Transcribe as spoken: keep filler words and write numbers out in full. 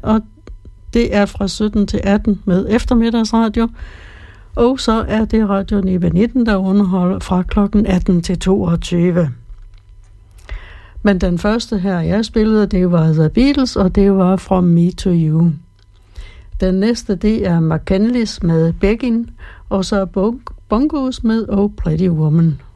og det er fra sytten til atten med eftermiddagsradio. Og så er det Radio Nibe nitten, der underholder fra klokken atten til toogtyve. Men den første her, jeg spillede, det var The Beatles, og det var From Me to You. Den næste, det er McKinleys med Beggin', og så Bongos med Oh Pretty Woman.